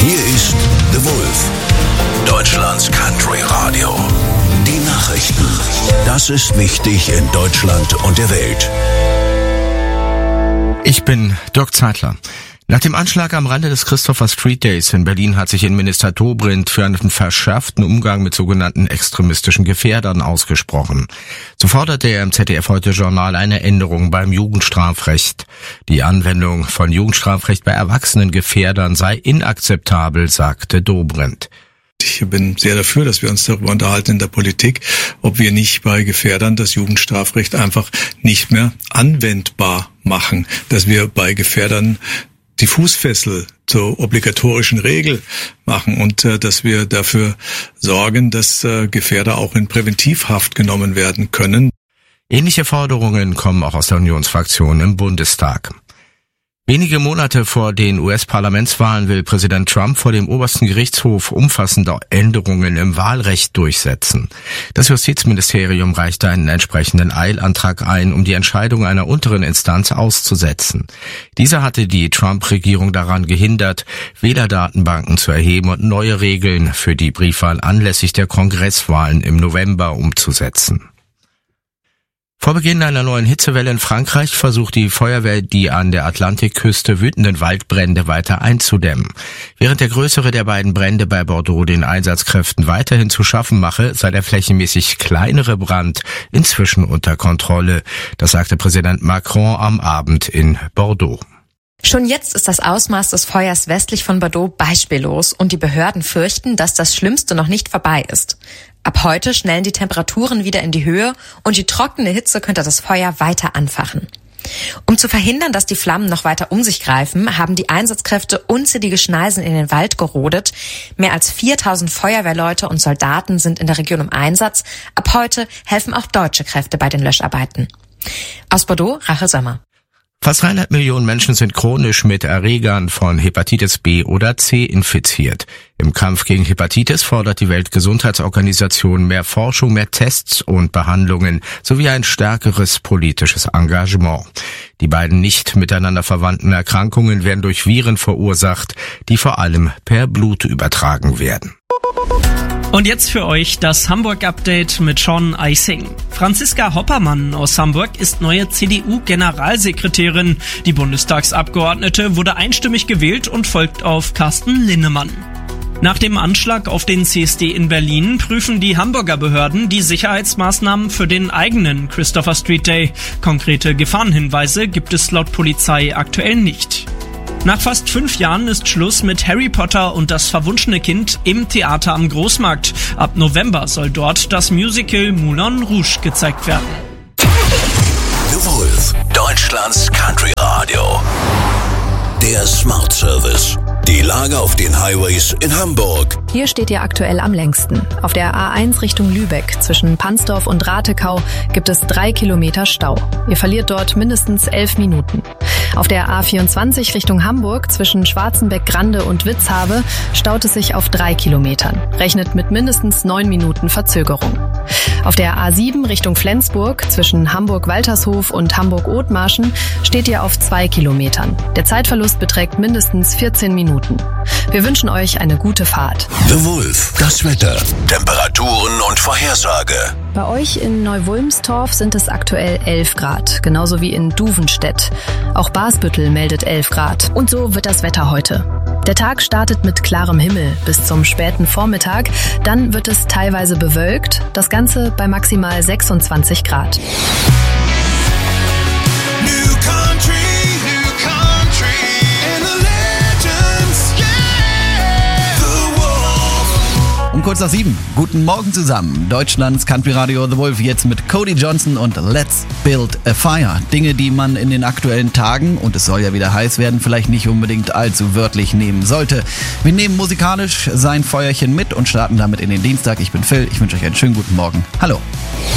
Hier ist The Wolf, Deutschlands Country Radio. Die Nachrichten. Das ist wichtig in Deutschland und der Welt. Ich bin Dirk Zeitler. Nach dem Anschlag am Rande des Christopher Street Days in Berlin hat sich Innenminister Dobrindt für einen verschärften Umgang mit sogenannten extremistischen Gefährdern ausgesprochen. So forderte er im ZDF-Heute-Journal eine Änderung beim Jugendstrafrecht. Die Anwendung von Jugendstrafrecht bei erwachsenen Gefährdern sei inakzeptabel, sagte Dobrindt. Ich bin sehr dafür, dass wir uns darüber unterhalten in der Politik, ob wir nicht bei Gefährdern das Jugendstrafrecht einfach nicht mehr anwendbar machen, dass wir bei Gefährdern die Fußfessel zur obligatorischen Regel machen und dass wir dafür sorgen, dass Gefährder auch in Präventivhaft genommen werden können. Ähnliche Forderungen kommen auch aus der Unionsfraktion im Bundestag. Wenige Monate vor den US-Parlamentswahlen will Präsident Trump vor dem obersten Gerichtshof umfassende Änderungen im Wahlrecht durchsetzen. Das Justizministerium reichte einen entsprechenden Eilantrag ein, um die Entscheidung einer unteren Instanz auszusetzen. Diese hatte die Trump-Regierung daran gehindert, Wählerdatenbanken zu erheben und neue Regeln für die Briefwahl anlässlich der Kongresswahlen im November umzusetzen. Vor Beginn einer neuen Hitzewelle in Frankreich versucht die Feuerwehr, die an der Atlantikküste wütenden Waldbrände weiter einzudämmen. Während der größere der beiden Brände bei Bordeaux den Einsatzkräften weiterhin zu schaffen mache, sei der flächenmäßig kleinere Brand inzwischen unter Kontrolle. Das sagte Präsident Macron am Abend in Bordeaux. Schon jetzt ist das Ausmaß des Feuers westlich von Bordeaux beispiellos und die Behörden fürchten, dass das Schlimmste noch nicht vorbei ist. Ab heute schnellen die Temperaturen wieder in die Höhe und die trockene Hitze könnte das Feuer weiter anfachen. Um zu verhindern, dass die Flammen noch weiter um sich greifen, haben die Einsatzkräfte unzählige Schneisen in den Wald gerodet. Mehr als 4000 Feuerwehrleute und Soldaten sind in der Region im Einsatz. Ab heute helfen auch deutsche Kräfte bei den Löscharbeiten. Aus Bordeaux, Rachel Sommer. Fast 300 Millionen Menschen sind chronisch mit Erregern von Hepatitis B oder C infiziert. Im Kampf gegen Hepatitis fordert die Weltgesundheitsorganisation mehr Forschung, mehr Tests und Behandlungen sowie ein stärkeres politisches Engagement. Die beiden nicht miteinander verwandten Erkrankungen werden durch Viren verursacht, die vor allem per Blut übertragen werden. Und jetzt für euch das Hamburg-Update mit Sean Eising. Franziska Hoppermann aus Hamburg ist neue CDU-Generalsekretärin. Die Bundestagsabgeordnete wurde einstimmig gewählt und folgt auf Carsten Linnemann. Nach dem Anschlag auf den CSD in Berlin prüfen die Hamburger Behörden die Sicherheitsmaßnahmen für den eigenen Christopher Street Day. Konkrete Gefahrenhinweise gibt es laut Polizei aktuell nicht. Nach fast 5 Jahren ist Schluss mit Harry Potter und das verwunschene Kind im Theater am Großmarkt. Ab November soll dort das Musical Moulin Rouge gezeigt werden. The Wolf, Deutschlands Country Radio. Der Smart Service. Die Lage auf den Highways in Hamburg. Hier steht ihr aktuell am längsten. Auf der A1 Richtung Lübeck zwischen Pansdorf und Ratekau gibt es 3 Kilometer Stau. Ihr verliert dort mindestens 11 Minuten. Auf der A24 Richtung Hamburg zwischen Schwarzenbeck-Grande und Witzhabe staut es sich auf 3 Kilometern. Rechnet mit mindestens 9 Minuten Verzögerung. Auf der A7 Richtung Flensburg zwischen Hamburg-Waltershof und Hamburg-Othmarschen steht ihr auf 2 Kilometern. Der Zeitverlust beträgt mindestens 14 Minuten. Wir wünschen euch eine gute Fahrt. The Wolf, das Wetter, Temperaturen und Vorhersage. Bei euch in Neuwulmstorf sind es aktuell 11 Grad, genauso wie in Duvenstedt. Auch Basbüttel meldet 11 Grad. Und so wird das Wetter heute. Der Tag startet mit klarem Himmel bis zum späten Vormittag. Dann wird es teilweise bewölkt, das Ganze bei maximal 26 Grad. Kurz nach 7. Guten Morgen zusammen. Deutschlands Country Radio The Wolf jetzt mit Cody Johnson und Let's Build a Fire. Dinge, die man in den aktuellen Tagen, und es soll ja wieder heiß werden, vielleicht nicht unbedingt allzu wörtlich nehmen sollte. Wir nehmen musikalisch sein Feuerchen mit und starten damit in den Dienstag. Ich bin Phil. Ich wünsche euch einen schönen guten Morgen. Hallo.